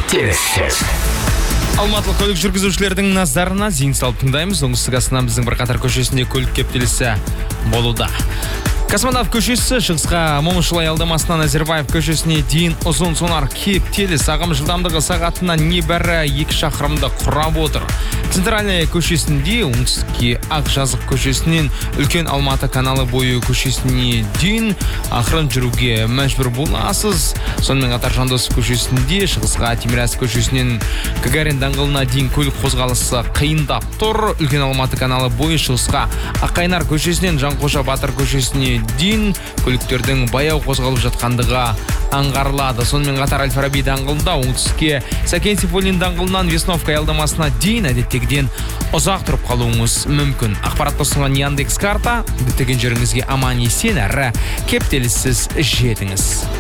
кептеліссіз. Алматылық көлік жүргізушілердің назарына зейін салып тыңдаймыз. Оңтүстік астынан біздің бірқатар көшесінде көлік кептелісі болуда. Космонавт көшесі шығысқа Момышұлы аялдамасынан Назарбаев көшесіне дейін ұзын сонар кептеліс. Ағым жылдамдығы сағатына небәрі 2 шақырымды құрап отыр. Центральная көшесінде оңтүстікке Ақжазық көшесінен үлкен Алматы каналы бойы көшесіне дейін ақырын жүруге мәжбүр боласыз. Сонымен қатар Жандосов көшесінде шығысқа Тимирязев көшесінен Гагарин даңғылына дейін көлік қозғалысы қиындап тұр. Үлкен Алматы каналы бойы шығысқа Аққайнар көшесінен Жанқожа Батыр көшесіне дейін көліктердің баяу қозғалып жатқандығы аңғарылады. Сонымен қатар Әл-Фараби даңғылында оңтүстікке Сәкен Сейфуллин даңғылынан Весновка аялдамасына дейін әдеттегіден ұзақ тұрып қалуыңыз мүмкін. Ақпаратты ұсынған Яндекс карта, діттеген жеріңізге аман есен әрі кептеліссіз жетіңіз.